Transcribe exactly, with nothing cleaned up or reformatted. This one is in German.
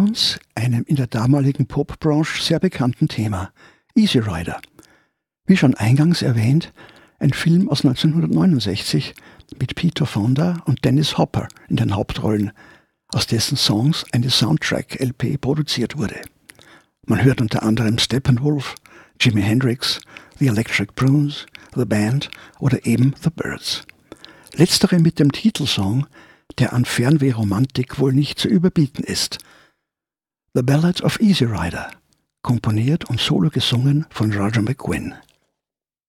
uns einem in der damaligen Popbranche sehr bekannten Thema, Easy Rider. Wie schon eingangs erwähnt, ein Film aus neunzehnhundertneunundsechzig mit Peter Fonda und Dennis Hopper in den Hauptrollen, aus dessen Songs eine Soundtrack-L P produziert wurde. Man hört unter anderem Steppenwolf, Jimi Hendrix, The Electric Prunes, The Band oder eben The Byrds. Letztere mit dem Titelsong, der an Fernwehromantik wohl nicht zu überbieten ist. The Ballad of Easy Rider, komponiert und solo gesungen von Roger McGuinn.